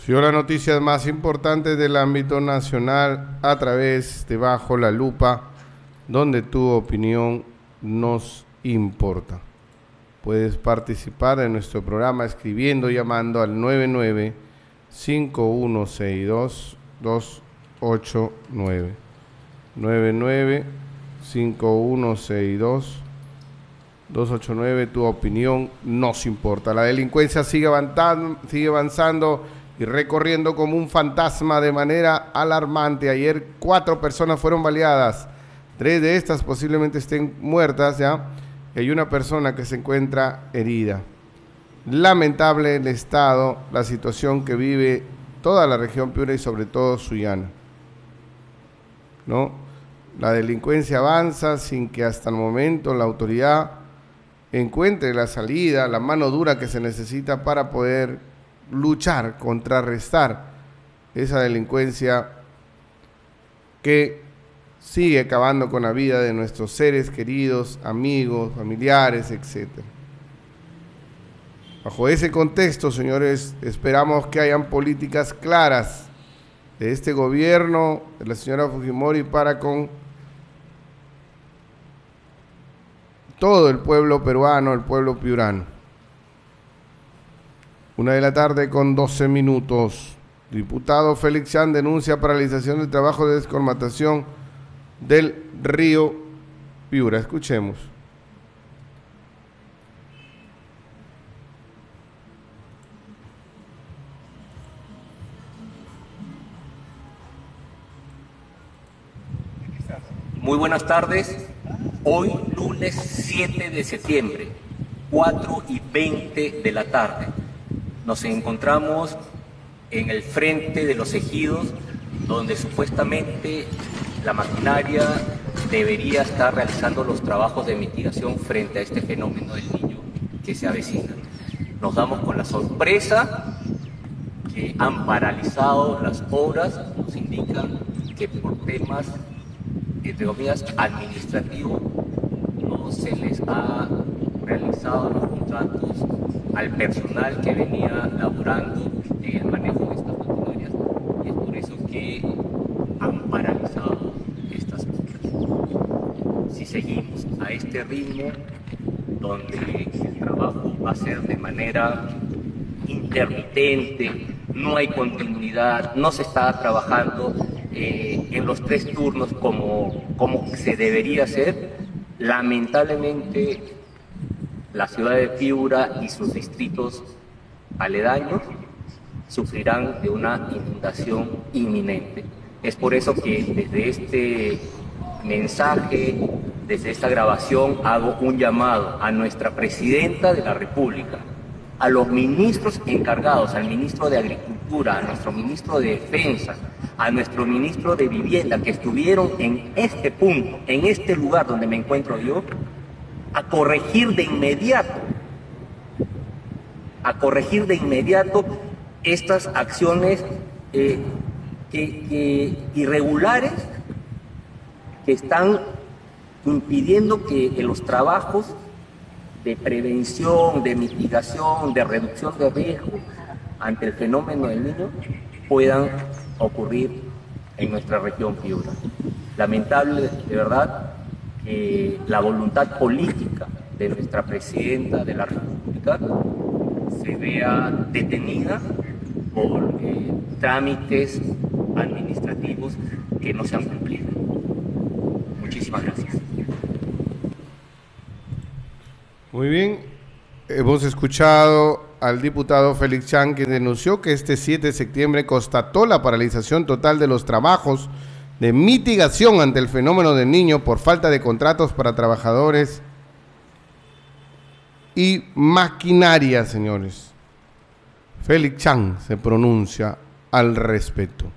Sigo las noticias más importantes del ámbito nacional a través de Bajo la Lupa, donde tu opinión nos importa. Puedes participar en nuestro programa escribiendo, llamando al 99-5162-289. 99-5162-289, tu opinión nos importa. La delincuencia sigue avanzando y recorriendo como un fantasma de manera alarmante. Ayer 4 personas fueron baleadas, 3 de estas posiblemente estén muertas ya, y hay una persona que se encuentra herida. Lamentable el estado, la situación que vive toda la región Piura y sobre todo Sullana, ¿no? La delincuencia avanza sin que hasta el momento la autoridad encuentre la salida, la mano dura que se necesita para poder luchar, contrarrestar esa delincuencia que sigue acabando con la vida de nuestros seres queridos, amigos, familiares, etc. Bajo ese contexto, señores, esperamos que hayan políticas claras de este gobierno, de la señora Fujimori, para con todo el pueblo peruano, el pueblo piurano. 1:12 p.m. Diputado Félix Chan denuncia paralización del trabajo de descolmatación del río Piura. Escuchemos. Muy buenas tardes. Hoy, lunes 7 de septiembre, 4:20 de la tarde. Nos encontramos en el frente de los ejidos, donde supuestamente la maquinaria debería estar realizando los trabajos de mitigación frente a este fenómeno del Niño que se avecina. Nos damos con la sorpresa que han paralizado las obras, nos indican que por temas, entre comillas, administrativos, no se les ha realizado los contratos al personal que venía laborando en el manejo de estas maquinarias, y es por eso que han paralizado estas obras. Si seguimos a este ritmo, donde el trabajo va a ser de manera intermitente, no hay continuidad, no se está trabajando en los 3 turnos como se debería hacer, lamentablemente la ciudad de Piura y sus distritos aledaños sufrirán de una inundación inminente. Es por eso que desde este mensaje, desde esta grabación, hago un llamado a nuestra Presidenta de la República, a los ministros encargados, al ministro de Agricultura, a nuestro ministro de Defensa, a nuestro ministro de Vivienda, que estuvieron en este punto, en este lugar donde me encuentro yo, a corregir de inmediato estas acciones irregulares que están impidiendo que los trabajos de prevención, de mitigación, de reducción de riesgo ante el fenómeno del Niño puedan ocurrir en nuestra región Piura. Lamentable, de verdad, que la voluntad política de nuestra Presidenta de la República se vea detenida por trámites administrativos que no se han cumplido. Muchísimas gracias. Muy bien, hemos escuchado al diputado Félix Chan, que denunció que este 7 de septiembre constató la paralización total de los trabajos de mitigación ante el fenómeno del Niño por falta de contratos para trabajadores y maquinaria, señores. Félix Chan se pronuncia al respecto.